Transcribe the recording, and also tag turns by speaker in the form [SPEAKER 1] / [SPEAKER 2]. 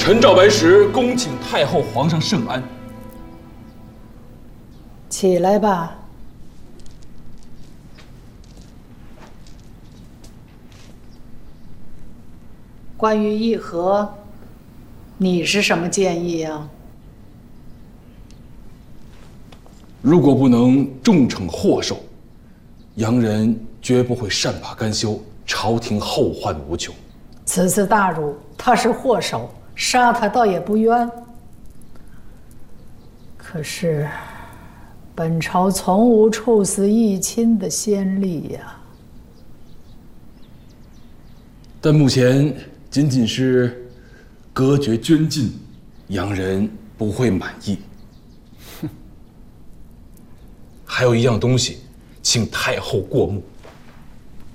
[SPEAKER 1] 臣赵白石恭请太后皇上圣安。
[SPEAKER 2] 起来吧。关于议和，你是什么建议呀？
[SPEAKER 1] 如果不能重惩祸首，洋人绝不会善罢甘休，朝廷后患无穷。
[SPEAKER 2] 此次大辱，他是祸首，杀他倒也不冤。可是，本朝从无处死义亲的先例呀。
[SPEAKER 1] 但目前仅仅是隔绝捐进，洋人不会满意。还有一样东西，请太后过目。